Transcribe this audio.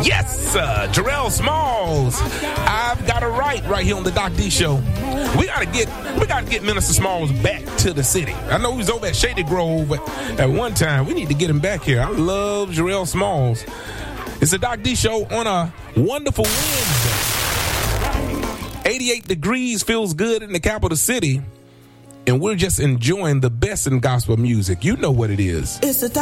Yes, Jarrell Smalls. I've got a right here on the Doc D Show. We gotta get Minister Smalls back to the city. I know he was over at Shady Grove at one time. We need to get him back here. I love Jarrell Smalls. It's the Doc D Show on a wonderful Wednesday. 88 degrees, feels good in the capital city, and we're just enjoying the best in gospel music. You know what it is. It's the